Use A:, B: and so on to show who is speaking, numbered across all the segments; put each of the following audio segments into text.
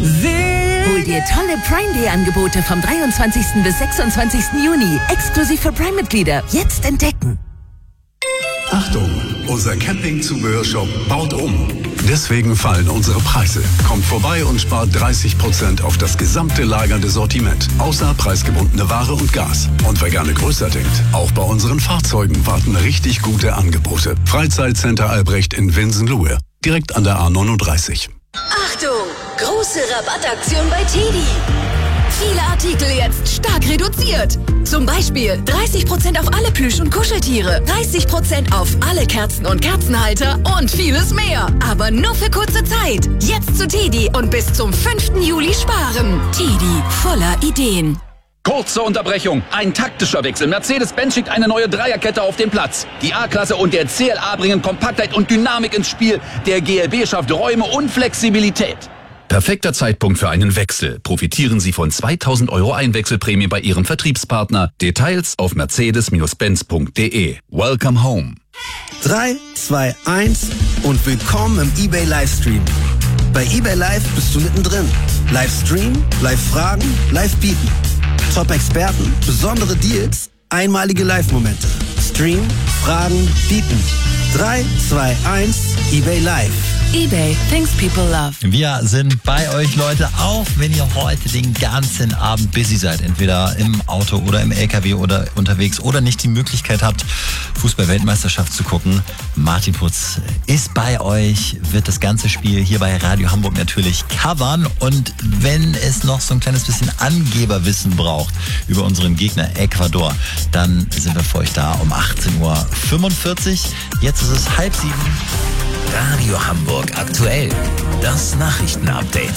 A: Hol dir tolle Prime Day Angebote vom 23. bis 26. Juni. Exklusiv für Prime-Mitglieder. Jetzt entdecken.
B: Achtung, unser Campingzubehörshop baut um. Deswegen fallen unsere Preise. Kommt vorbei und spart 30% auf das gesamte lagernde Sortiment, außer preisgebundene Ware und Gas. Und wer gerne größer denkt, auch bei unseren Fahrzeugen warten richtig gute Angebote. Freizeitcenter Albrecht in Winsenlohe, direkt an der A39.
C: Achtung! Große Rabattaktion bei TEDi. Viele Artikel jetzt stark reduziert. Zum Beispiel 30% auf alle Plüsch- und Kuscheltiere, 30% auf alle Kerzen und Kerzenhalter und vieles mehr. Aber nur für kurze Zeit. Jetzt zu TEDi und bis zum 5. Juli sparen. TEDi, voller Ideen.
D: Kurze Unterbrechung, ein taktischer Wechsel. Mercedes-Benz schickt eine neue Dreierkette auf den Platz. Die A-Klasse und der CLA bringen Kompaktheit und Dynamik ins Spiel. Der GLB schafft Räume und Flexibilität.
E: Perfekter Zeitpunkt für einen Wechsel. Profitieren Sie von 2.000 € Einwechselprämie bei Ihrem Vertriebspartner. Details auf mercedes-benz.de. Welcome home.
F: 3, 2, 1 und willkommen im eBay Livestream. Bei eBay Live bist du mittendrin. Livestream, Live-Fragen, Live-Bieten. Top-Experten, besondere Deals, einmalige Live-Momente. Stream, Fragen, Bieten. 3, 2, 1, eBay Live.
C: eBay, things people love.
G: Wir sind bei euch, Leute, auch wenn ihr heute den ganzen Abend busy seid, entweder im Auto oder im LKW oder unterwegs oder nicht die Möglichkeit habt, Fußball-Weltmeisterschaft zu gucken. Martin Putz ist bei euch, wird das ganze Spiel hier bei Radio Hamburg natürlich covern, und wenn es noch so ein kleines bisschen Angeberwissen braucht über unseren Gegner Ecuador, dann sind wir für euch da um 18:45 Uhr. Jetzt ist es 6:30.
H: Radio Hamburg aktuell. Das Nachrichtenupdate.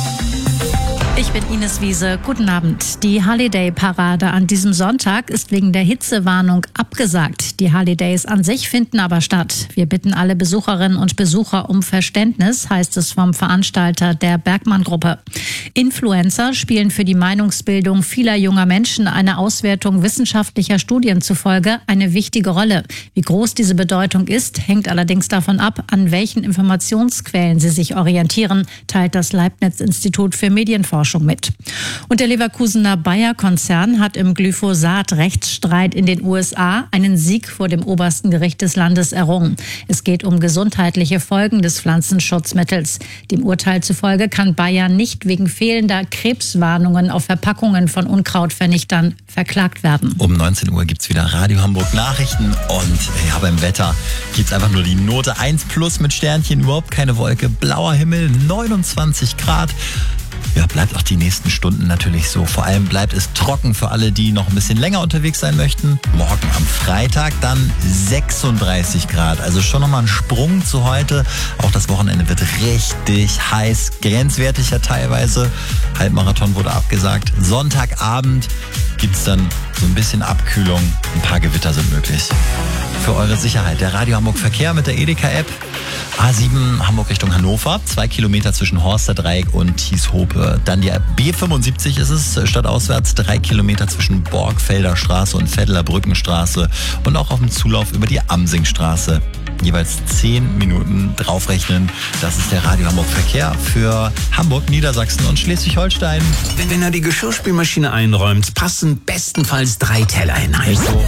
I: Ich bin Ines Wiese. Guten Abend. Die Holiday-Parade an diesem Sonntag ist wegen der Hitzewarnung abgesagt. Die Holidays an sich finden aber statt. Wir bitten alle Besucherinnen und Besucher um Verständnis, heißt es vom Veranstalter der Bergmann-Gruppe. Influencer spielen für die Meinungsbildung vieler junger Menschen einer Auswertung wissenschaftlicher Studien zufolge eine wichtige Rolle. Wie groß diese Bedeutung ist, hängt allerdings davon ab, an welchen Informationsquellen sie sich orientieren, teilt das Leibniz-Institut für Medienforschung mit. Und der Leverkusener Bayer-Konzern hat im Glyphosat-Rechtsstreit in den USA einen Sieg vor dem obersten Gericht des Landes errungen. Es geht um gesundheitliche Folgen des Pflanzenschutzmittels. Dem Urteil zufolge kann Bayer nicht wegen fehlender Krebswarnungen auf Verpackungen von Unkrautvernichtern verklagt werden.
G: Um 19 Uhr gibt es wieder Radio Hamburg Nachrichten, und ja, beim Wetter gibt es einfach nur die Note 1+ mit Sternchen, überhaupt keine Wolke, blauer Himmel, 29 Grad. Ja, bleibt auch die nächsten Stunden natürlich so. Vor allem bleibt es trocken für alle, die noch ein bisschen länger unterwegs sein möchten. Morgen am Freitag dann 36 Grad. Also schon nochmal ein Sprung zu heute. Auch das Wochenende wird richtig heiß, grenzwertiger teilweise. Halbmarathon wurde abgesagt. Sonntagabend gibt es dann so ein bisschen Abkühlung. Ein paar Gewitter sind möglich. Für eure Sicherheit der Radio Hamburg Verkehr mit der Edeka-App. A7 Hamburg Richtung Hannover, 2 Kilometer zwischen Horsterdreieck und Thieshope. Dann die B75 ist es, stadtauswärts 3 Kilometer zwischen Borgfelder Straße und Vetteler Brückenstraße, und auch auf dem Zulauf über die Amsingstraße. Jeweils 10 Minuten draufrechnen. Das ist der Radio Hamburg Verkehr für Hamburg, Niedersachsen und Schleswig-Holstein.
H: Wenn er die Geschirrspülmaschine einräumt, passen bestenfalls 3 Teller hinein.
G: So.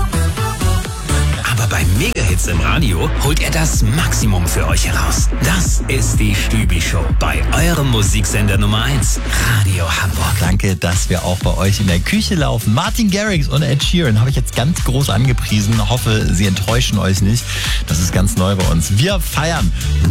H: Aber bei Megahits im Radio holt er das Maximum für euch heraus. Das ist die Stübi-Show bei eurem Musiksender Nummer 1, Radio Hamburg.
G: Danke, dass wir auch bei euch in der Küche laufen. Martin Garrix und Ed Sheeran habe ich jetzt ganz groß angepriesen. Hoffe, sie enttäuschen euch nicht. Das ist ganz neu bei uns. Wir feiern